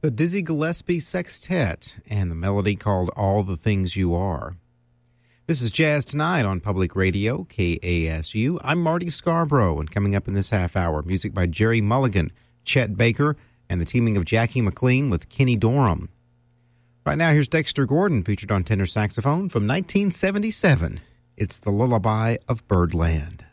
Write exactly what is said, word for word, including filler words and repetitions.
The Dizzy Gillespie Sextet and the melody called All the Things You Are. This is Jazz Tonight on Public Radio, K A S U. I'm Marty Scarborough, and coming up in this half hour, music by Jerry Mulligan, Chet Baker, and the teaming of Jackie McLean with Kenny Dorham. Right now, here's Dexter Gordon, featured on tenor saxophone from nineteen seventy-seven. It's the Lullaby of Birdland.